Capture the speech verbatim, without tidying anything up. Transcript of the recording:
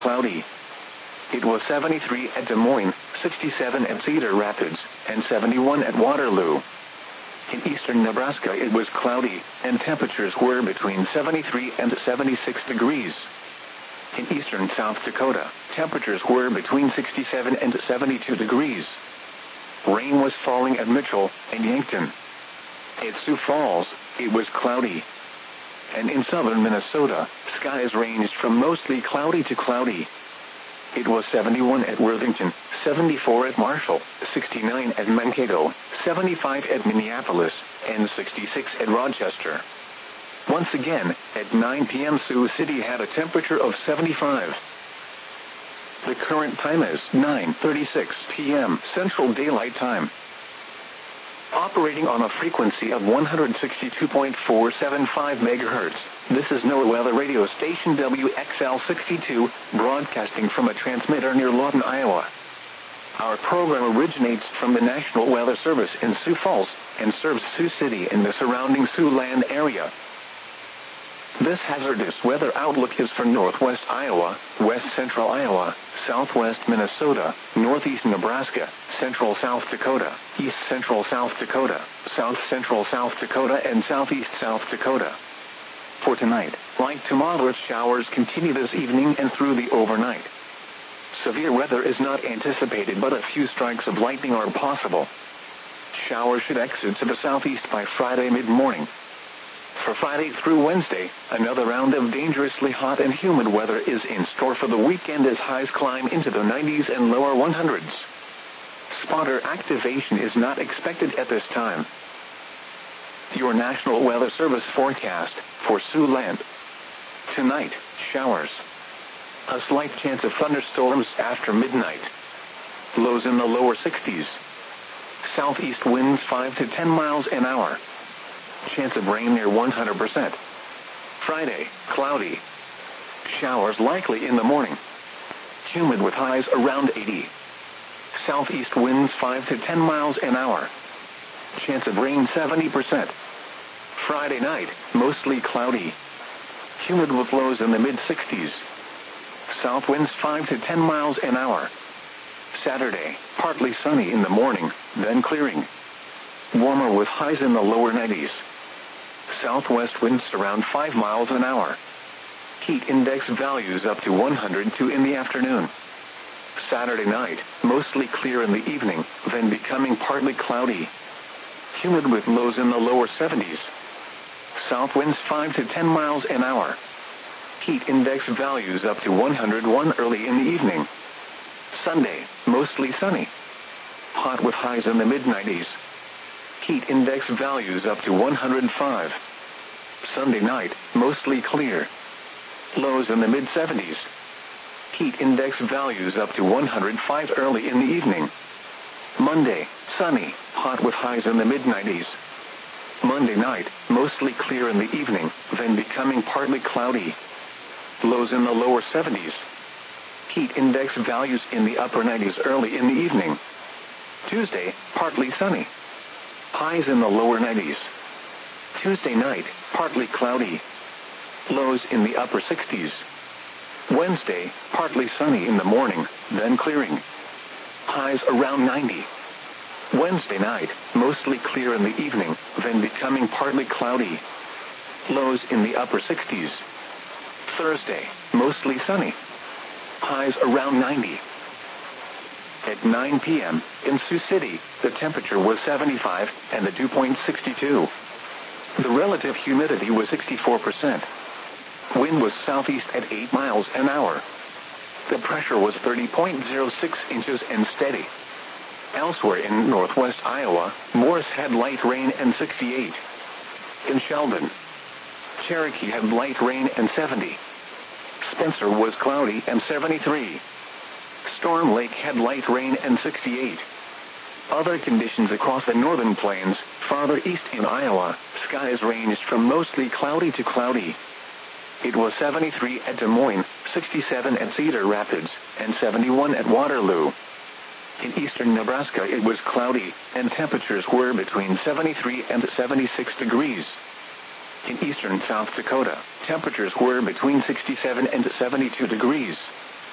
cloudy. It was seventy-three at Des Moines, sixty-seven at Cedar Rapids, and seventy-one at Waterloo. In eastern Nebraska it was cloudy, and temperatures were between seventy-three and seventy-six degrees. In eastern South Dakota, temperatures were between sixty-seven and seventy-two degrees. Rain was falling at Mitchell and Yankton. At Sioux Falls, it was cloudy. And in southern Minnesota, skies ranged from mostly cloudy to cloudy. It was seventy-one at Worthington, seventy-four at Marshall, sixty-nine at Mankato, seventy-five at Minneapolis, and sixty-six at Rochester. Once again, at nine p m Sioux City had a temperature of seventy-five. The current time is nine thirty-six p m Central Daylight Time. Operating on a frequency of one hundred sixty-two point four seven five megahertz, this is NOAA Weather Radio Station W X L sixty-two, broadcasting from a transmitter near Lawton, Iowa. Our program originates from the National Weather Service in Sioux Falls, and serves Sioux City and the surrounding Siouxland area. This hazardous weather outlook is for northwest Iowa, west central Iowa, southwest Minnesota, northeast Nebraska, central South Dakota, east central South Dakota, south central South Dakota, and southeast South Dakota. For tonight, light to moderate showers continue this evening and through the overnight. Severe weather is not anticipated, but a few strikes of lightning are possible. Showers should exit to the southeast by Friday mid-morning. For Friday through Wednesday, another round of dangerously hot and humid weather is in store for the weekend as highs climb into the nineties and lower hundreds. Spotter activation is not expected at this time. Your National Weather Service forecast for Siouxland. Tonight, showers. A slight chance of thunderstorms after midnight. Lows in the lower sixties. Southeast winds five to ten miles an hour. Chance of rain near one hundred percent. Friday, cloudy. Showers likely in the morning. Humid with highs around eighty. Southeast winds five to ten miles an hour. Chance of rain seventy percent. Friday night, mostly cloudy. Humid with lows in the mid-sixties. South winds five to ten miles an hour. Saturday, partly sunny in the morning, then clearing. Warmer with highs in the lower nineties. Southwest winds around five miles an hour. Heat index values up to one hundred two in the afternoon. Saturday night, mostly clear in the evening, then becoming partly cloudy. Humid with lows in the lower seventies. South winds five to ten miles an hour. Heat index values up to one hundred one early in the evening. Sunday, mostly sunny. Hot with highs in the mid-nineties. Heat index values up to one hundred five. Sunday night, mostly clear. Lows in the mid-seventies. Heat index values up to one hundred five early in the evening. Monday, sunny, hot with highs in the mid-nineties. Monday night, mostly clear in the evening, then becoming partly cloudy. Lows in the lower seventies. Heat index values in the upper nineties early in the evening. Tuesday, partly sunny. Highs in the lower nineties. Tuesday night, partly cloudy. Lows in the upper sixties. Wednesday, partly sunny in the morning, then clearing. Highs around ninety. Wednesday night, mostly clear in the evening, then becoming partly cloudy. Lows in the upper sixties. Thursday, mostly sunny. Highs around ninety. At nine p m in Sioux City, the temperature was seventy-five and the dew point sixty-two. The relative humidity was sixty-four percent. Wind was southeast at eight miles an hour. The pressure was thirty point zero six inches and steady. Elsewhere in northwest Iowa, Morris had light rain and sixty-eight. In Sheldon, Cherokee had light rain and seventy. Spencer was cloudy and seventy-three. Storm Lake had light rain and sixty-eight. Other conditions across the northern plains, farther east in Iowa, skies ranged from mostly cloudy to cloudy. It was seventy-three at Des Moines, sixty-seven at Cedar Rapids, and seventy-one at Waterloo. In eastern Nebraska it was cloudy, and temperatures were between seventy-three and seventy-six degrees. In eastern South Dakota, temperatures were between sixty-seven and seventy-two degrees.